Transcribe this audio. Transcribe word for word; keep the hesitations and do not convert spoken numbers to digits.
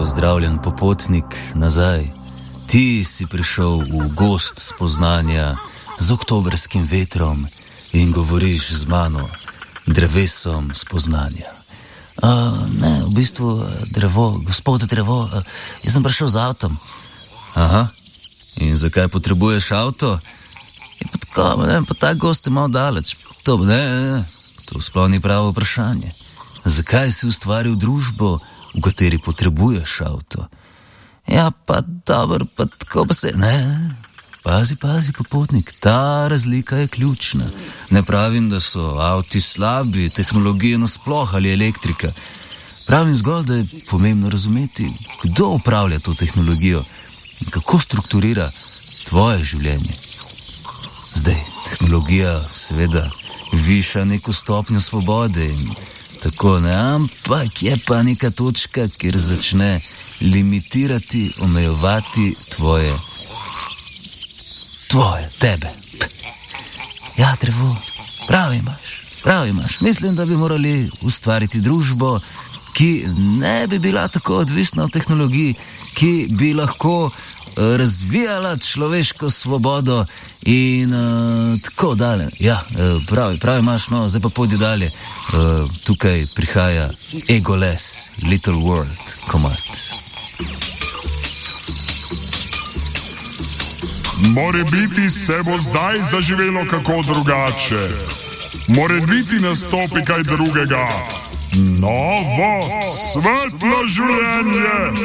pozdravljen popotnik nazaj. Ti si prišel v gost spoznanja z oktobrskim vetrom in govoriš z mano, drevesom spoznanja. Uh, ne, v bistvu drevo, gospod drevo, uh, jaz sem prišel z avtom. Aha, in zakaj potrebuješ avto? Je pa tako, ne, pa ta gost je malo daleč. To, ne, ne, to sploh ni pravo vprašanje. Zakaj si ustvaril družbo, v kateri potrebuješ avto? Ja, pa dobro, pa tako pa se... Ne, pazi, pazi, popotnik, ta razlika je ključna. Ne pravim, da so avti slabi, tehnologije nasploh ali elektrika. Pravim zgolj, da je pomembno razumeti, kdo upravlja to tehnologijo in kako strukturira tvoje življenje. Zdaj, tehnologija seveda viša neko stopnjo svobode in tako ne, ampak je pa neka točka, kjer začne limitirati, omejevati tvoje, tvoje, tebe. Ja, drevo, prav imaš, prav imaš. Mislim, da bi morali ustvariti družbo, ki ne bi bila tako odvisna od tehnologij, ki bi lahko razvijala človeško svobodo in uh, tako dalje. Ja, pravi, pravi imaš, no, zdaj pa pojdi dalje. Uh, tukaj prihaja Egoless, Little World, komad. More biti se bo zdaj zaživelo kako drugače. More biti nastopi kaj drugega. Novo, svetlo življenje.